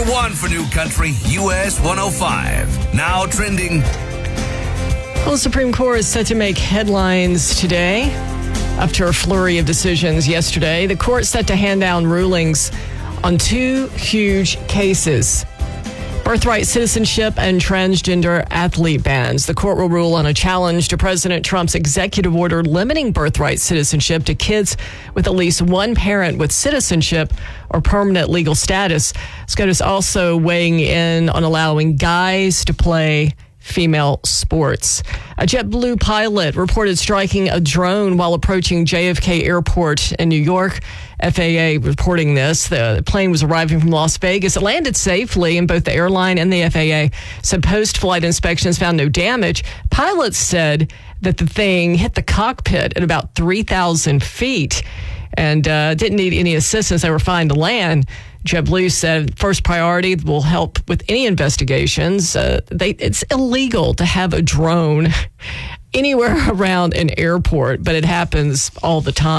Number 1 for New Country, US 105. Now trending. Well, the Supreme Court is set to make headlines today. After a flurry of decisions yesterday, the court set to hand down rulings on 2 huge cases: birthright citizenship and transgender athlete bans. The court will rule on a challenge to President Trump's executive order limiting birthright citizenship to kids with at least one parent with citizenship or permanent legal status. SCOTUS also weighing in on allowing guys to play female sports. A JetBlue pilot reported striking a drone while approaching JFK Airport in New York. FAA reporting this. The plane was arriving from Las Vegas. It landed safely, and both the airline and the FAA said post-flight inspections found no damage. Pilots said that the thing hit the cockpit at about 3,000 feet and didn't need any assistance. They were fine to land. JetBlue said first priority will help with any investigations. It's illegal to have a drone anywhere around an airport, but it happens all the time.